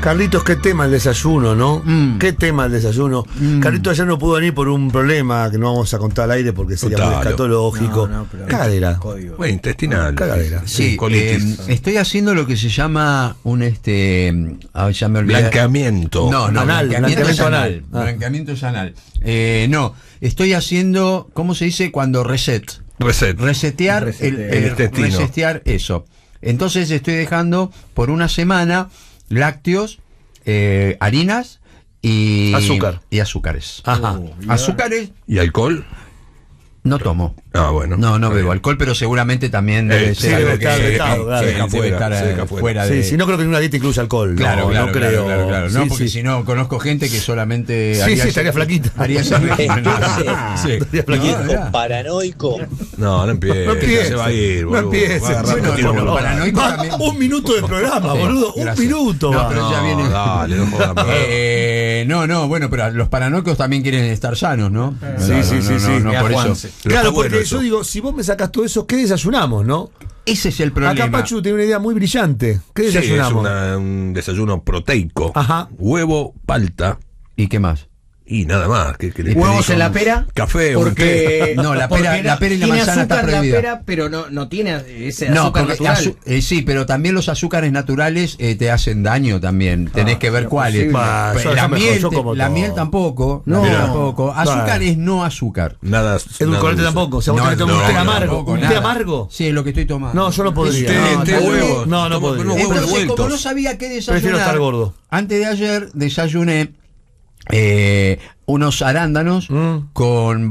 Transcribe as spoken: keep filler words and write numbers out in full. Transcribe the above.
Carlitos, qué tema el desayuno, ¿no? Mm. Qué tema el desayuno. Mm. Carlitos ayer no pudo venir por un problema que no vamos a contar al aire porque sería Contalo. muy escatológico. No, no, pero- Cagadera. Código. Bueno, intestinal. Cagadera. Sí, colitis. eh, estoy haciendo lo que se llama un este. Ah, ya me olvidé. Blanqueamiento. No, no, Anal, blanqueamiento es blanqueamiento anal. anal. Ah. Blanqueamiento es anal. Eh, no, estoy haciendo, ¿cómo se dice cuando reset? Reset. Resetear Resetea. el, El el- intestino. resetear eso. Entonces estoy dejando por una semana lácteos, eh, harinas y Azúcar. y azúcares. Ajá. Azúcares ¿Y alcohol? no tomo. Ah, bueno. No, no Está bebo bien. alcohol, pero seguramente también debe Eh, ser sí, algo debe que estar se vetado, deja- claro. se Se deja debe fuera, estar, se deja eh, fuera. fuera Sí, de... si no creo que ninguna dieta incluya alcohol. Claro, no, claro, no claro, creo. claro, claro. No, Sí, porque sí. si no, conozco gente que solamente Sí, haría sí, estaría flaquita. Haría ese régimen. Sí. Estaría flaquita. No, mirá. Paranoico. No, no empieces. No empieces. Se va a ir, No boludo. empieces. Va a agarrar Bueno, tiro bueno, por- para paranoico Va, también. un minuto de programa, Sí, boludo. Un gracias. minuto No, va. pero ya viene. Dale, no jodas más. Eh, no, no, bueno, pero los paranoicos también quieren estar sanos, ¿no? Sí, No, sí, no, sí, no, sí. no, no, Mira, por eso. Juanse. Pero Claro, está porque bueno yo eso. digo, si vos me sacás todo eso, ¿qué desayunamos, no? Ese es el problema. Acá Pachu tiene una idea muy brillante. ¿Qué Sí, es desayunamos? una- un desayuno proteico. Ajá. Huevo, palta ¿Y qué más? y nada más. ¿Qué, qué le ¿Huevos pedí en la con pera? Café, un Porque No, la porque pera- la pera y la tiene manzana está azúcar prohibida. la pera, pero no, no tiene ese No, azúcar porque natural. azu- eh, sí, pero también los azúcares naturales eh, te hacen daño también. Tenés que ver pero cuáles. posible. Bah, Pues yo- la yo mejor, miel, yo te- como la todo. miel tampoco. No. La miel tampoco. Azúcar Bueno. es no azúcar. Nada. Edulcorante nada dulce. tampoco. O sea, vos No, tenés que tomar no, un té no, amargo. tampoco, ¿Un té nada. amargo? Sí, es lo que estoy tomando. No, yo no podría. Té, No, té, no, huevo. No, no Toma podría. unos huevos Entonces, como revueltos. no sabía qué desayunar, Prefiero estar gordo. antes de ayer desayuné eh, unos arándanos Mm. con